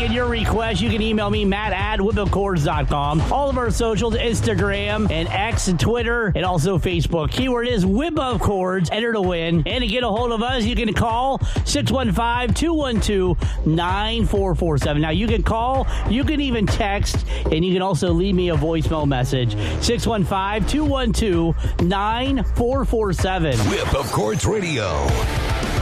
get your requests, you can email me, matt@whipofcords.com. All of our socials, Instagram and X and Twitter, and also Facebook. Keyword is Whip of Cords. Enter to win. And to get a hold of us, you can call 615-212-9447. Now, you can call, you can even text, and you can also leave me a voicemail message. 615-212-9447. Whip of Cords Radio.